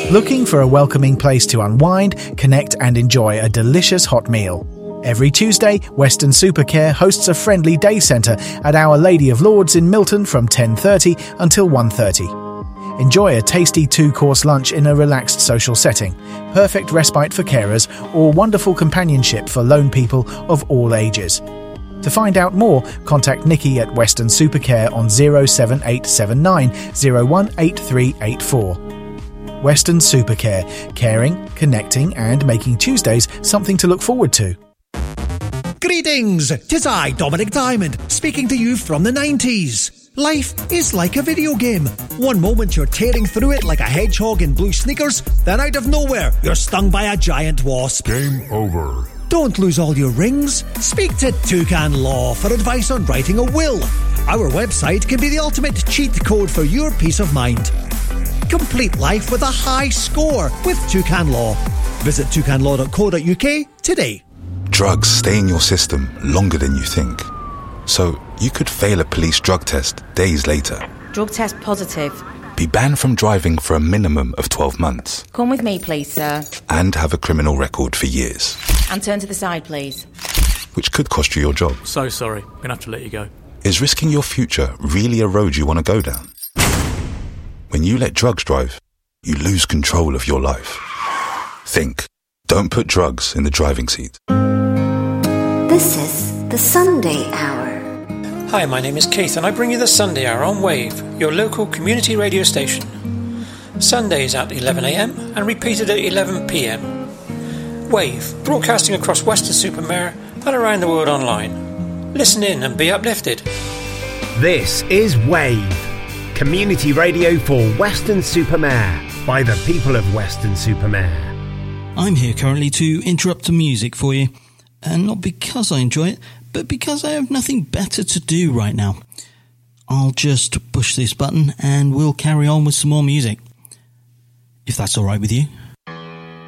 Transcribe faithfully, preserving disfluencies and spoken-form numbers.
Looking for a welcoming place to unwind, connect and enjoy a delicious hot meal? Every Tuesday, Western Supercare hosts a friendly day centre at Our Lady of Lourdes in Milton from ten thirty until one thirty. Enjoy a tasty two-course lunch in a relaxed social setting, perfect respite for carers, or wonderful companionship for lone people of all ages. To find out more, contact Nikki at Western Supercare on zero seven eight seven nine zero one eight three eight four. Western Supercare, caring, connecting and making Tuesdays something to look forward to. Greetings! 'Tis I, Dominic Diamond, speaking to you from the nineties. Life is like a video game. One moment you're tearing through it like a hedgehog in blue sneakers, then out of nowhere, you're stung by a giant wasp. Game over. Don't lose all your rings. Speak to Toucan Law for advice on writing a will. Our website can be the ultimate cheat code for your peace of mind. Complete life with a high score with Toucan Law. Visit toucan law dot co dot uk today. Drugs stay in your system longer than you think. So you could fail a police drug test days later. Drug test positive. Be banned from driving for a minimum of twelve months. Come with me, please, sir. And have a criminal record for years. And turn to the side, please. Which could cost you your job. So sorry, I'm going to have to let you go. Is risking your future really a road you want to go down? When you let drugs drive, you lose control of your life. Think. Don't put drugs in the driving seat. This is the Sunday Hour. Hi, my name is Keith and I bring you the Sunday Hour on Wave, your local community radio station. Sundays at eleven a m and repeated at eleven p m. Wave, broadcasting across Weston-super-Mare and around the world online. Listen in and be uplifted. This is Wave, community radio for Weston-super-Mare by the people of Weston-super-Mare. I'm here currently to interrupt the music for you, and not because I enjoy it, but because I have nothing better to do right now. I'll just push this button and we'll carry on with some more music, if that's alright with you.